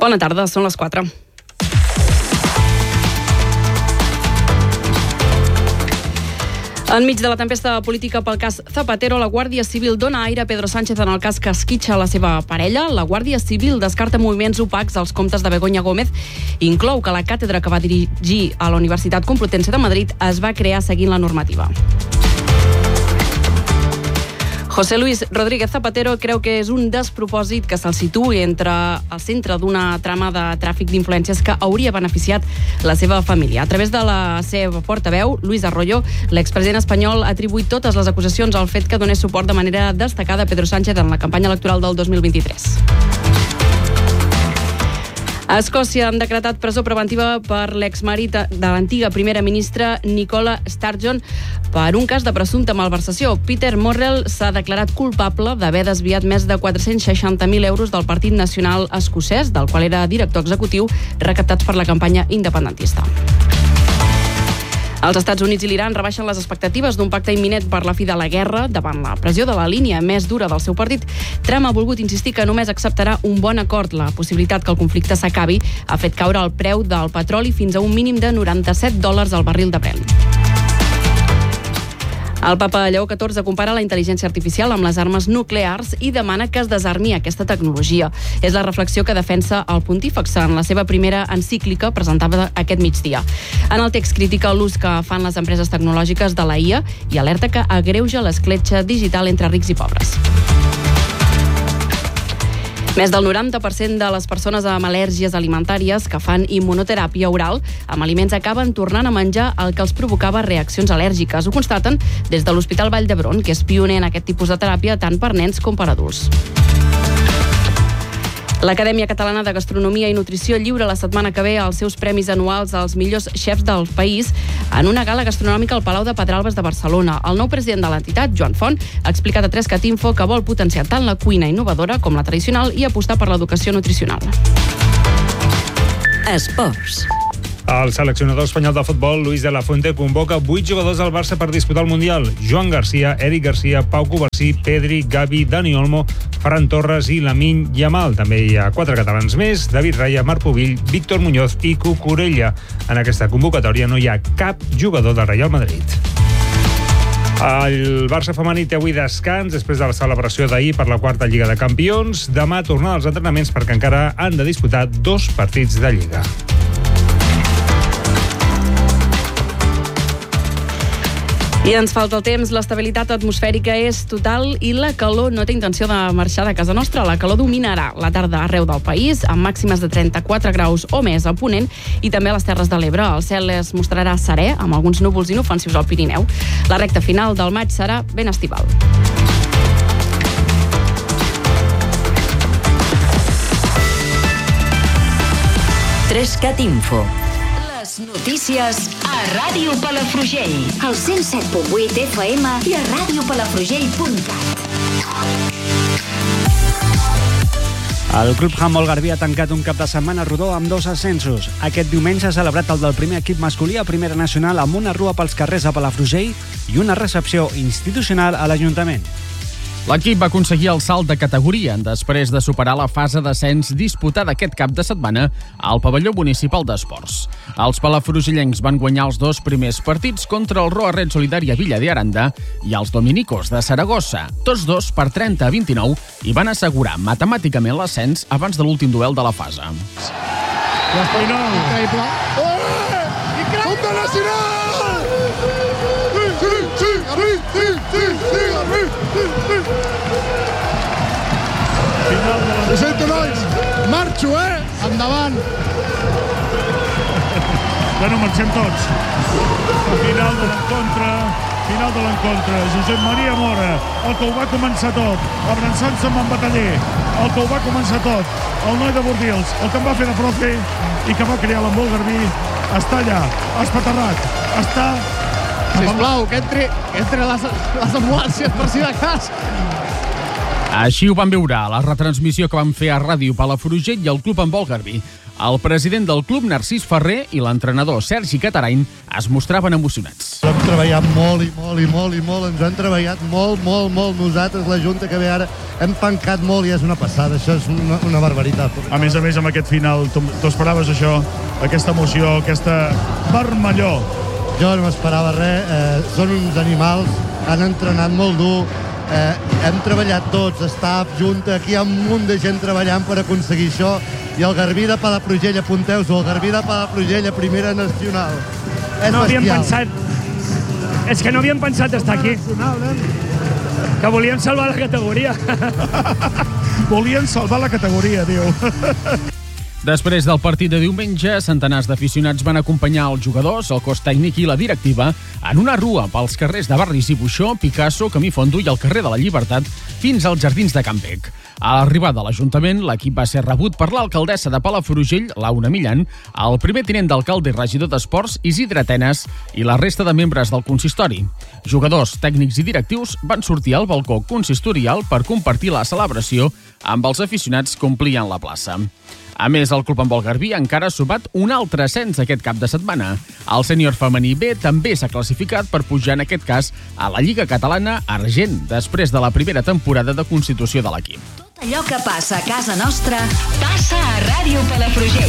Bona tarda, són les 4. Enmig de la tempesta política pel cas Zapatero, la Guàrdia Civil dona aire a Pedro Sánchez en el cas que esquitxa la seva parella. La Guàrdia Civil descarta moviments opacs als comptes de Begoña Gómez i inclou que la càtedra que va dirigir a la Universitat Complutense de Madrid es va crear seguint la normativa. José Luis Rodríguez Zapatero creu que és un despropòsit que se'l situï al centre d'una trama de tràfic d'influències que hauria beneficiat la seva família. A través de la seva portaveu, Luis Arroyo, l'expresident espanyol ha atribuït totes les acusacions al fet que donés suport de manera destacada a Pedro Sánchez en la campanya electoral del 2023. A Escòcia han decretat presó preventiva per l'exmarit de l'antiga primera ministra Nicola Sturgeon per un cas de presumpta malversació. Peter Murrell s'ha declarat culpable d'haver desviat més de 460.000 euros del Partit Nacional Escocès, del qual era director executiu, recaptats per la campanya independentista. Els Estats Units i l'Iran rebaixen les expectatives d'un pacte imminent per la fi de la guerra davant la pressió de la línia més dura del seu partit. Trump ha volgut insistir que només acceptarà un bon acord. La possibilitat que el conflicte s'acabi ha fet caure el preu del petroli fins a un mínim de $97 al barril de Brent. El papa Lleó XIV compara la intel·ligència artificial amb les armes nuclears i demana que es desarmi aquesta tecnologia. És la reflexió que defensa el pontífex en la seva primera encíclica presentada aquest migdia. En el text critica l'ús que fan les empreses tecnològiques de la IA i alerta que agreuja l'escletxa digital entre rics i pobres. Més del 90% de les persones amb al·lèrgies alimentàries que fan immunoteràpia oral amb aliments acaben tornant a menjar el que els provocava reaccions al·lèrgiques. Ho constaten des de l'Hospital Vall d'Hebron, que és pioner en aquest tipus de teràpia tant per nens com per adults. L'Acadèmia Catalana de Gastronomia i Nutrició lliura la setmana que ve els seus premis anuals als millors xefs del país en una gala gastronòmica al Palau de Pedralbes de Barcelona. El nou president de l'entitat, Joan Font, ha explicat a 3cat Info que vol potenciar tant la cuina innovadora com la tradicional i apostar per l'educació nutricional. Esports. El seleccionador espanyol de futbol, Luis de la Fuente, convoca 8 jugadors del Barça per disputar el Mundial. Joan Garcia, Eric Garcia, Pau Covarsí, Pedri, Gavi, Dani Olmo, Ferran Torres i Lamine Yamal. També hi ha 4 catalans més, David Raya, Marc Pubill, Víctor Muñoz i Cucurella. En aquesta convocatòria no hi ha cap jugador del Real Madrid. El Barça femení té avui descans després de la celebració d'ahir per la quarta Lliga de Campions. Demà tornarà als entrenaments perquè encara han de disputar 2 partits de Lliga. I ens falta el temps, l'estabilitat atmosfèrica és total i la calor no té intenció de marxar de casa nostra. La calor dominarà la tarda arreu del país, amb màximes de 34 graus o més a Ponent i també a les Terres de l'Ebre. El cel es mostrarà serè, amb alguns núvols inofensius al Pirineu. La recta final del maig serà ben estival. Trescat Info. Notícies a Ràdio Palafrugell, al 107.8 FM i a radiopalafrugell.cat. El Club Handbol Garbí ha tancat un cap de setmana rodó amb 2 ascensos. Aquest diumenge s'ha celebrat el del primer equip masculí a Primera Nacional amb una rua pels carrers de Palafrugell i una recepció institucional a l'Ajuntament. L'equip va aconseguir el salt de categoria després de superar la fase d'ascens disputada aquest cap de setmana al pavelló municipal d'esports. Els palafrugellencs van guanyar els 2 primers partits contra el Roa Red Solidària Villa de Aranda i els dominicos de Saragossa, tots 2 per 30-29, i van assegurar matemàticament l'ascens abans de l'últim duel de la fase. L'Espanyol, increïble. Increïble nacional! Final de la... Ho sento, nois! Marxo, Endavant! Bueno, marxem tots. Final de l'encontre. Josep Maria Mora, el que ho va començar tot. Abrançant-se amb en Bataller, el que ho va començar tot. El noi de Bordils, el que em va fer de profe i que va crear l'handbol Garbí, està allà, espaterrat, està... Sisplau, que entri les ambulàncies per si de cas. Així ho van veure a la retransmissió que van fer a Ràdio Palafrugell i el Club Handbol Garbí. El president del club, Narcís Ferrer, i l'entrenador Sergi Catarain es mostraven emocionats. Hem treballat molt, ens hem treballat molt nosaltres, la Junta que ve ara, hem pencat molt i és una passada, això és una barbaritat. A més, amb aquest final, tu esperaves això, aquesta emoció, aquesta vermellor? Jo no m'esperava res, són uns animals, han entrenat molt dur, hem treballat tots, staff, Junta, aquí hi ha un munt de gent treballant per aconseguir això, i el Garbí de Palafrugell, apunteu-s'ho, el Garbí de Palafrugell a primera nacional. No havíem pensat... És que no havíem pensat estar aquí. Que volíem salvar la categoria. Volien salvar la categoria, diu. Després del partit de diumenge, centenars d'aficionats van acompanyar els jugadors, el cos tècnic i la directiva en una rua pels carrers de Barris i Buixó, Picasso, Camí Fondo i el carrer de la Llibertat fins als jardins de Can Bec. A l'arribada de l'Ajuntament, l'equip va ser rebut per l'alcaldessa de Palafrugell, Laura Millan, el primer tinent d'alcalde i regidor d'Esports, Isidre Atenes, i la resta de membres del consistori. Jugadors, tècnics i directius van sortir al balcó consistorial per compartir la celebració amb els aficionats que omplien la plaça. A més, el Club Handbol Garbí encara ha sumat un altre ascens aquest cap de setmana. El sènior femení B també s'ha classificat per pujar, en aquest cas, a la Lliga Catalana Argent, després de la primera temporada de constitució de l'equip. Tot allò que passa a casa nostra passa a Ràdio Palafrugell.